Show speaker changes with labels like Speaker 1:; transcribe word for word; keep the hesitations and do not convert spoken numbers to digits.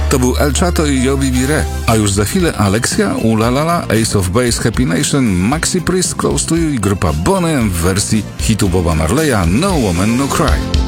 Speaker 1: To był El Chato i Yobi Bire, a już za chwilę Alexia, Ulalala, Ace of Base, Happy Nation, Maxi Priest, Close to You i grupa Boney M w wersji hitu Boba Marleya No Woman No Cry.